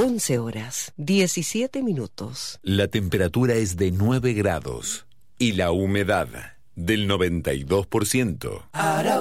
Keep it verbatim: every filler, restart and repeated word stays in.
once horas, diecisiete minutos. La temperatura es de nueve grados y la humedad del noventa y dos por ciento.